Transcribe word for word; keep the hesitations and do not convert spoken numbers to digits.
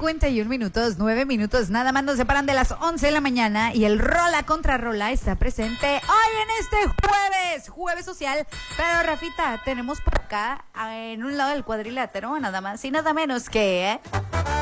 cincuenta y un minutos, nueve minutos, nada más nos separan de las once de la mañana y el Rola contra Rola está presente hoy en este jueves, jueves social. Pero Rafita, tenemos por acá, en un lado del cuadrilátero, nada más y nada menos que... ¿eh?